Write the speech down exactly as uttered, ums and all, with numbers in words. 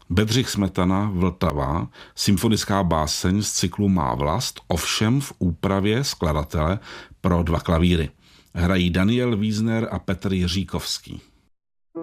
Bedřich Smetana, Vltava, symfonická báseň z cyklu Má vlast, ovšem v úpravě skladatele pro dva klavíry. Hrají Daniel Wiesner a Petr Jiříkovský.